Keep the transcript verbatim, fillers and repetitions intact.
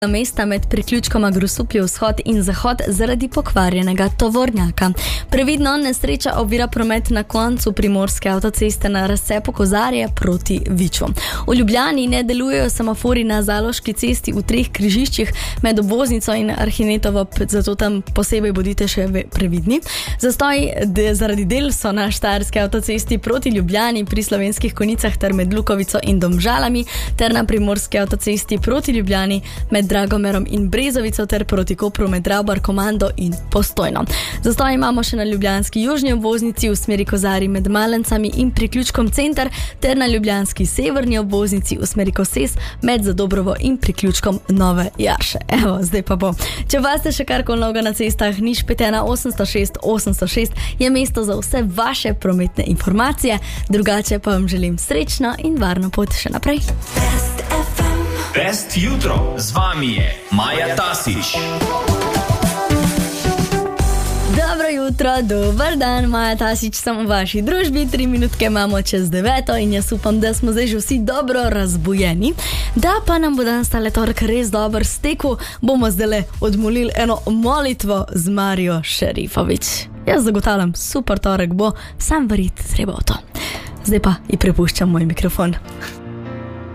mesta med priključkoma Grosuplje vzhod in zahod zaradi pokvarjenega tovornjaka. Previdno, nesreča ovira promet na koncu primorske avtoceste na razcepu Kozarje proti Viču. V Ljubljani ne delujejo semafori na Zaloški cesti v treh križiščih med obvoznico in Arhinetovo, zato tam posebej bodite še previdni. Zastoj de, zaradi del so na Štajerski avtocesti proti Ljubljani pri Slovenskih Konjicah ter med Lukovico in Domžalami ter na primorski avtocesti proti Ljubljani med Dragomerom in Brezovico ter proti Kopru med Ravbar, Komando in Postojno. Zastoj imamo še na ljubljanski južni obvoznici v smeri Kozarij med Malencami in priključkom Center ter na ljubljanski severni obvoznici v smeri Koses med Zadobrovo in priključkom Nove Jarše. Evo, zdaj pa bo. Če vas ste še karkoli novega na cestah, nič pet ena osemsto šest osemsto šest je mesto za vse vaše prometne informacije. Drugače pa vam želim srečno in varno pot še naprej. Best jutro, z vami je Maja Tasić. Dobro jutro, dober dan, Maja Tasić sem v vaši družbi, tri minutke imamo čez deveto in jaz upam, da smo zdaj že vsi dobro razbujeni. Da pa nam bo danes tale torek res dober stekel, bomo zdaj odmolili eno molitvo z Marijo Šerifović. Jaz zagotavljam, super torek bo, sam verjeti treba v to. Zdaj pa ji prepuščam moj mikrofon.